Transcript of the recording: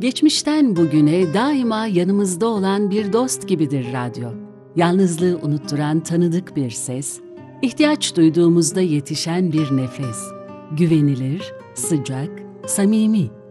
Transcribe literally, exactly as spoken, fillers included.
Geçmişten bugüne daima yanımızda olan bir dost gibidir radyo. Yalnızlığı unutturan tanıdık bir ses, ihtiyaç duyduğumuzda yetişen bir nefes. Güvenilir, sıcak, samimi.